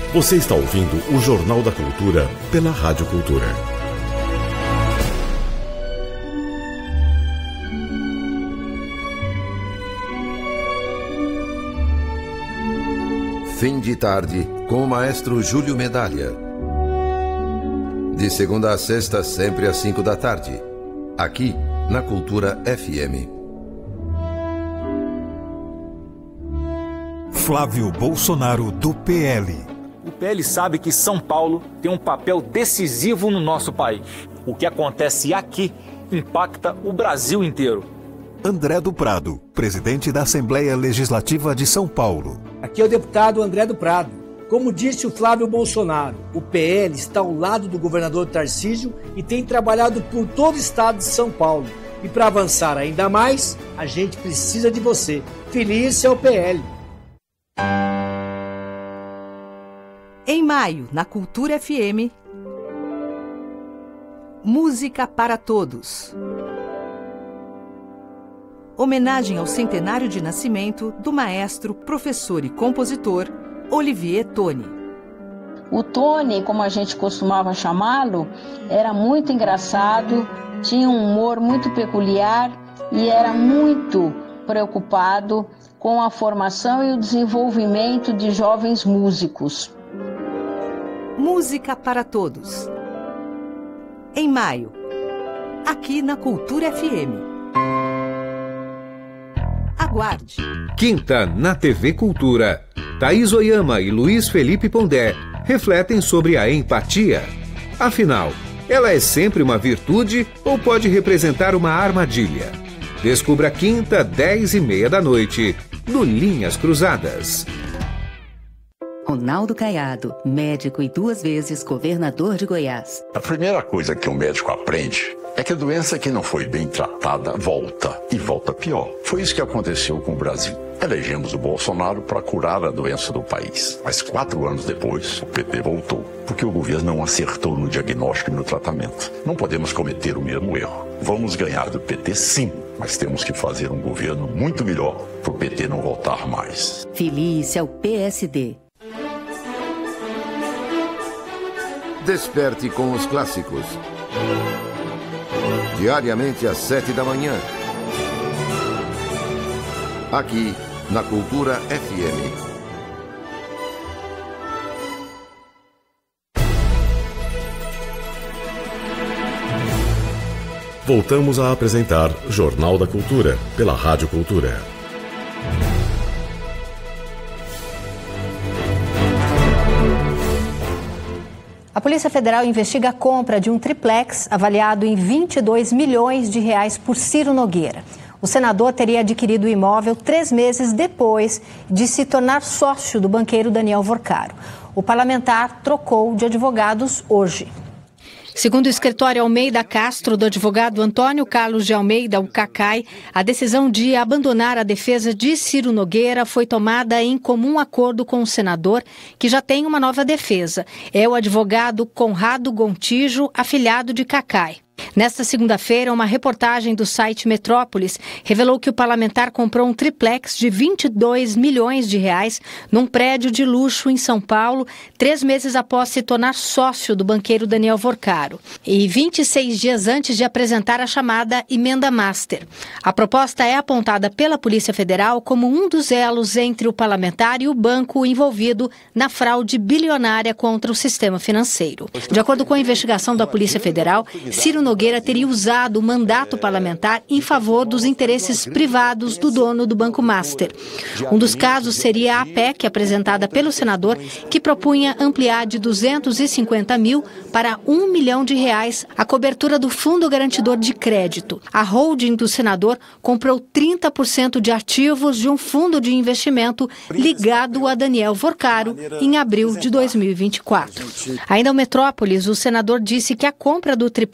Você está ouvindo o Jornal da Cultura pela Rádio Cultura. Fim de tarde com o maestro Júlio Medalha. De segunda a sexta, sempre às 5 da tarde. Aqui, na Cultura FM. Flávio Bolsonaro, do PL. O PL sabe que São Paulo tem um papel decisivo no nosso país. O que acontece aqui impacta o Brasil inteiro. André do Prado, presidente da Assembleia Legislativa de São Paulo. Aqui é o deputado André do Prado. Como disse o Flávio Bolsonaro, o PL está ao lado do governador Tarcísio e tem trabalhado por todo o estado de São Paulo. E para avançar ainda mais, a gente precisa de você. Feliz ao PL. Em maio, na Cultura FM, Música para Todos. Homenagem ao centenário de nascimento do maestro, professor e compositor Olivier Toni. O Toni, como a gente costumava chamá-lo, era muito engraçado, tinha um humor muito peculiar e era muito preocupado com a formação e o desenvolvimento de jovens músicos. Música para Todos. Em maio, aqui na Cultura FM. Aguarde. Quinta, na TV Cultura. Thaís Oyama e Luiz Felipe Pondé refletem sobre a empatia. Afinal, ela é sempre uma virtude ou pode representar uma armadilha? Descubra quinta, 10h30 da noite, no Linhas Cruzadas. Ronaldo Caiado, médico e 2 vezes governador de Goiás. A primeira coisa que um médico aprende é que a doença que não foi bem tratada volta, e volta pior. Foi isso que aconteceu com o Brasil. Elegemos o Bolsonaro para curar a doença do país. Mas 4 anos depois, o PT voltou, porque o governo não acertou no diagnóstico e no tratamento. Não podemos cometer o mesmo erro. Vamos ganhar do PT sim, mas temos que fazer um governo muito melhor para o PT não voltar mais. Feliz ao PSD. Desperte com os clássicos. Diariamente às 7 da manhã. Aqui na Cultura FM. Voltamos a apresentar Jornal da Cultura pela Rádio Cultura. A Polícia Federal investiga a compra de um triplex avaliado em 22 milhões de reais por Ciro Nogueira. O senador teria adquirido o imóvel 3 meses depois de se tornar sócio do banqueiro Daniel Vorcaro. O parlamentar trocou de advogados hoje. Segundo o escritório Almeida Castro, do advogado Antônio Carlos de Almeida, o Cacai, a decisão de abandonar a defesa de Ciro Nogueira foi tomada em comum acordo com o senador, que já tem uma nova defesa. É o advogado Conrado Gontijo, afilhado de Cacai. Nesta segunda-feira, uma reportagem do site Metrópolis revelou que o parlamentar comprou um triplex de 22 milhões de reais num prédio de luxo em São Paulo, 3 meses após se tornar sócio do banqueiro Daniel Vorcaro, e 26 dias antes de apresentar a chamada emenda master. A proposta é apontada pela Polícia Federal como um dos elos entre o parlamentar e o banco envolvido na fraude bilionária contra o sistema financeiro. De acordo com a investigação da Polícia Federal, Ciro Nogueira teria usado o mandato parlamentar em favor dos interesses privados do dono do Banco Master. Um dos casos seria a PEC apresentada pelo senador, que propunha ampliar de 250 mil para 1 milhão de reais a cobertura do Fundo Garantidor de Crédito. A holding do senador comprou 30% de ativos de um fundo de investimento ligado a Daniel Vorcaro em abril de 2024. Ainda ao Metrópolis, o senador disse que a compra do triplex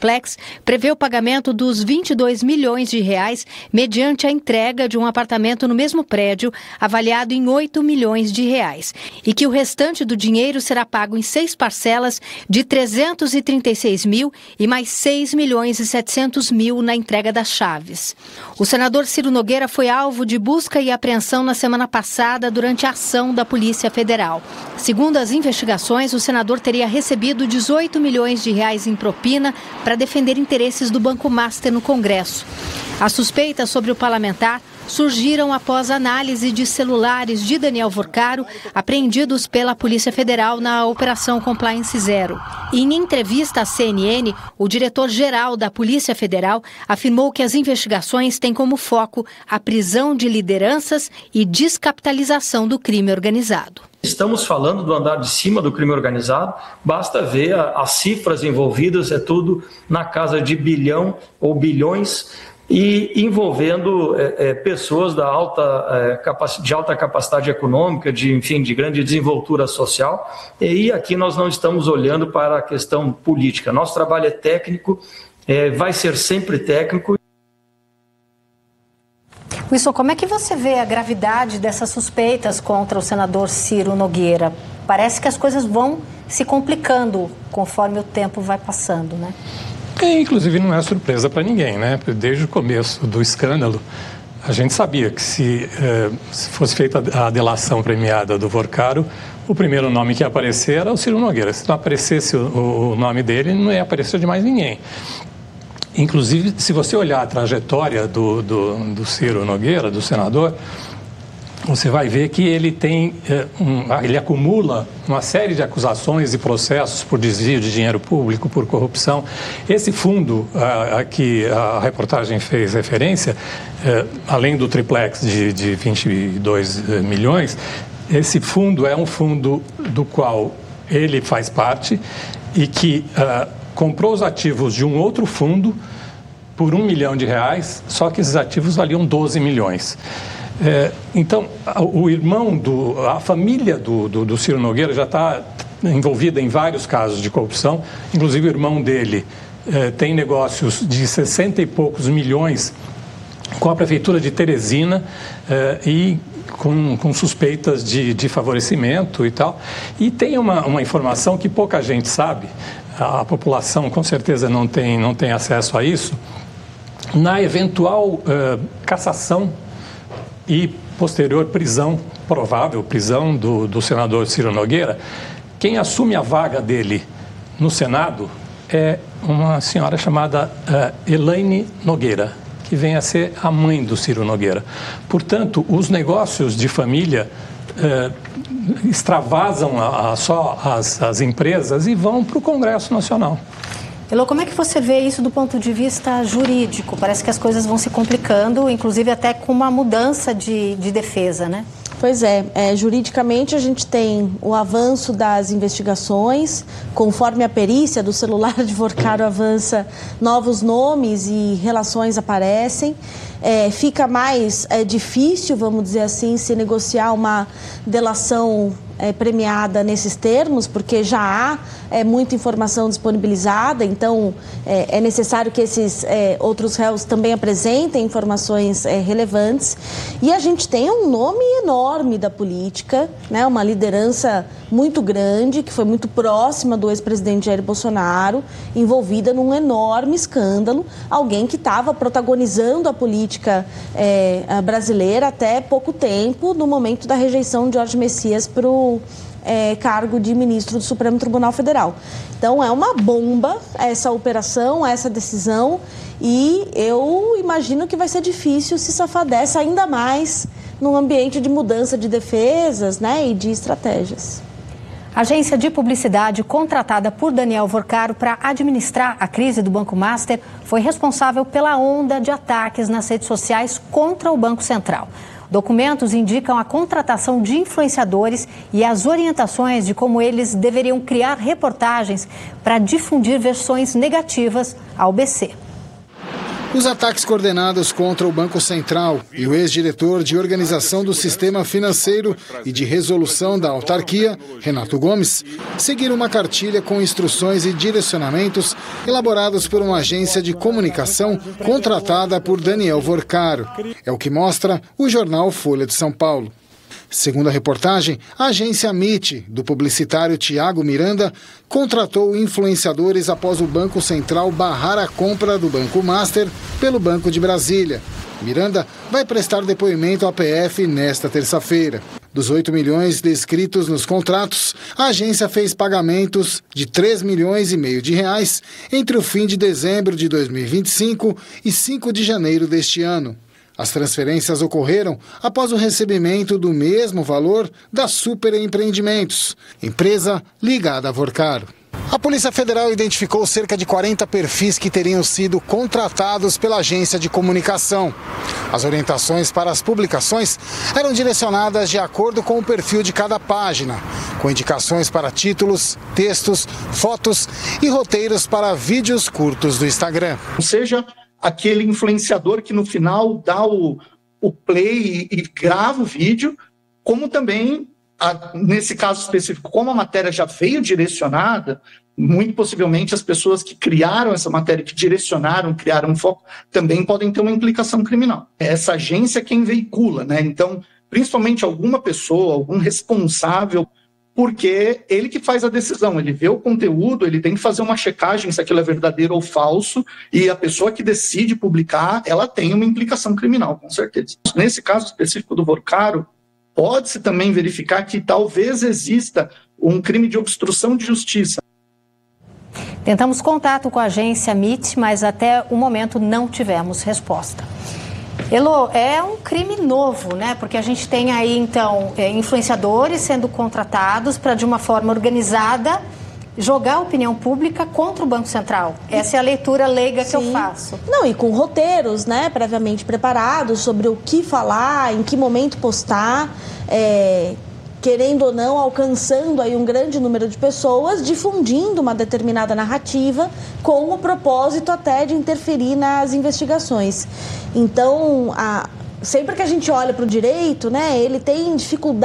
prevê o pagamento dos 22 milhões de reais mediante a entrega de um apartamento no mesmo prédio, avaliado em 8 milhões de reais, e que o restante do dinheiro será pago em 6 parcelas de 336 mil e mais 6 milhões e 700 mil na entrega das chaves. O senador Ciro Nogueira foi alvo de busca e apreensão na semana passada durante a ação da Polícia Federal. Segundo as investigações, o senador teria recebido 18 milhões de reais em propina para defender interesses do Banco Master no Congresso. As suspeitas sobre o parlamentar surgiram após análise de celulares de Daniel Vorcaro apreendidos pela Polícia Federal na Operação Compliance Zero. Em entrevista à CNN, o diretor-geral da Polícia Federal afirmou que as investigações têm como foco a prisão de lideranças e descapitalização do crime organizado. Estamos falando do andar de cima do crime organizado, basta ver as cifras envolvidas, é tudo na casa de bilhão ou bilhões, e envolvendo pessoas de alta capacidade econômica, de grande desenvoltura social. E aqui nós não estamos olhando para a questão política. Nosso trabalho é técnico, vai ser sempre técnico. Wilson, como é que você vê a gravidade dessas suspeitas contra o senador Ciro Nogueira? Parece que as coisas vão se complicando conforme o tempo vai passando, né? Inclusive não é surpresa para ninguém, né? Desde o começo do escândalo, a gente sabia que se fosse feita a delação premiada do Vorcaro, o primeiro nome que ia aparecer era o Ciro Nogueira. Se não aparecesse o nome dele, não ia aparecer de mais ninguém. Inclusive, se você olhar a trajetória do Ciro Nogueira, do senador, você vai ver que ele ele acumula uma série de acusações e processos por desvio de dinheiro público, por corrupção. Esse fundo a que a reportagem fez referência, além do triplex de 22 milhões, esse fundo é um fundo do qual ele faz parte e que comprou os ativos de um outro fundo por R$1 milhão, só que esses ativos valiam 12 milhões. Então, a família do Ciro Nogueira já está envolvida em vários casos de corrupção, inclusive o irmão dele tem negócios de 60 e poucos milhões com a prefeitura de Teresina e com suspeitas de favorecimento e tal. E tem uma informação que pouca gente sabe, a população com certeza não tem acesso a isso. Na eventual cassação e posterior provável prisão do senador Ciro Nogueira, quem assume a vaga dele no Senado é uma senhora chamada Elaine Nogueira, que vem a ser a mãe do Ciro Nogueira. Portanto, os negócios de família extravasam só as empresas e vão para o Congresso Nacional. Elô, como é que você vê isso do ponto de vista jurídico? Parece que as coisas vão se complicando, inclusive até com uma mudança de defesa, né? Pois juridicamente a gente tem o avanço das investigações, conforme a perícia do celular de Vorcaro avança, novos nomes e relações aparecem. Fica mais difícil, vamos dizer assim, se negociar uma delação premiada nesses termos, porque já há muita informação disponibilizada, então é necessário que esses outros réus também apresentem informações relevantes. E a gente tem um nome enorme da política, né, uma liderança muito grande, que foi muito próxima do ex-presidente Jair Bolsonaro, envolvida num enorme escândalo, alguém que estava protagonizando a política brasileira até pouco tempo, no momento da rejeição de Jorge Messias para o cargo de ministro do Supremo Tribunal Federal. Então, é uma bomba essa operação, essa decisão, e eu imagino que vai ser difícil se safar dessa, ainda mais num ambiente de mudança de defesas, né, e de estratégias. A agência de publicidade contratada por Daniel Vorcaro para administrar a crise do Banco Master foi responsável pela onda de ataques nas redes sociais contra o Banco Central. Documentos indicam a contratação de influenciadores e as orientações de como eles deveriam criar reportagens para difundir versões negativas ao BC. Os ataques coordenados contra o Banco Central e o ex-diretor de organização do sistema financeiro e de resolução da autarquia, Renato Gomes, seguiram uma cartilha com instruções e direcionamentos elaborados por uma agência de comunicação contratada por Daniel Vorcaro. É o que mostra o jornal Folha de São Paulo. Segundo a reportagem, a agência MIT, do publicitário Tiago Miranda, contratou influenciadores após o Banco Central barrar a compra do Banco Master pelo Banco de Brasília. Miranda vai prestar depoimento à PF nesta terça-feira. Dos 8 milhões descritos nos contratos, a agência fez pagamentos de 3,5 milhões de reais entre o fim de dezembro de 2025 e 5 de janeiro deste ano. As transferências ocorreram após o recebimento do mesmo valor da Super Empreendimentos, empresa ligada a Vorcaro. A Polícia Federal identificou cerca de 40 perfis que teriam sido contratados pela agência de comunicação. As orientações para as publicações eram direcionadas de acordo com o perfil de cada página, com indicações para títulos, textos, fotos e roteiros para vídeos curtos do Instagram. Ou seja, aquele influenciador que no final dá o play e grava o vídeo, como também, nesse caso específico, como a matéria já veio direcionada, muito possivelmente as pessoas que criaram essa matéria, que direcionaram, criaram um foco, também podem ter uma implicação criminal. Essa agência é quem veicula, né? Então, principalmente alguma pessoa, algum responsável, porque ele que faz a decisão, ele vê o conteúdo, ele tem que fazer uma checagem se aquilo é verdadeiro ou falso, e a pessoa que decide publicar, ela tem uma implicação criminal, com certeza. Nesse caso específico do Vorcaro, pode-se também verificar que talvez exista um crime de obstrução de justiça. Tentamos contato com a agência MIT, mas até o momento não tivemos resposta. Elô, é um crime novo, né? Porque a gente tem aí, então, influenciadores sendo contratados para, de uma forma organizada, jogar a opinião pública contra o Banco Central. Essa é a leitura leiga que eu faço. Não, e com roteiros, né, previamente preparados sobre o que falar, em que momento postar, querendo ou não, alcançando aí um grande número de pessoas, difundindo uma determinada narrativa com o propósito até de interferir nas investigações. Então, sempre que a gente olha para o direito, né, ele tem dificuldade